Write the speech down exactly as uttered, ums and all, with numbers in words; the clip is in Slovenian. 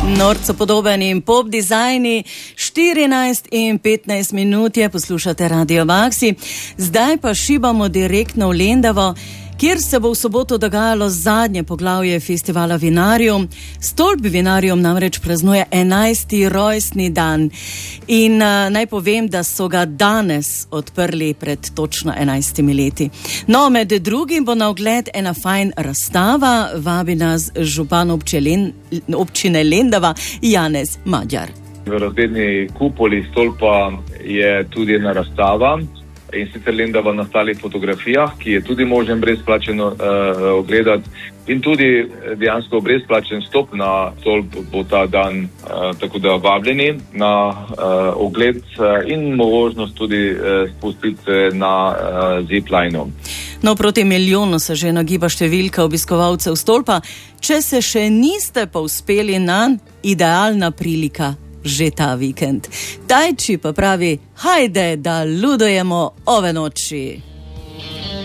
Norco podoben in pop dizajni, štirinajst in petnajst minut je, poslušate Radio Maxi. Zdaj pa šibamo direktno v Lendavo, kjer se bo v soboto dogajalo zadnje poglavje festivala Vinarium. Stolp Vinarium namreč praznuje enajsti rojstni dan. In uh, naj povem, da so ga danes odprli pred točno enajstimi leti. No, med drugim bo na ogled ena fajn razstava, vabi nas župan občine, občine Lendava, Janez Madjar. V razgledni kupoli stolpa je tudi ena razstava, in sicer Lendava na stalih fotografijah, ki je tudi možen brezplačeno uh, ogledati, in tudi dejansko brezplačen stop na stolp bo ta dan, uh, tako da vabljeni na uh, ogled uh, in možnost tudi uh, spustiti se na uh, ziplineu. No, proti milijonu se že nagiba številka obiskovalcev stolpa. Če se še niste pa uspeli nanj, idealna prilika že ta vikend. Tajči pa pravi, hajde, da ludujemo ove noči.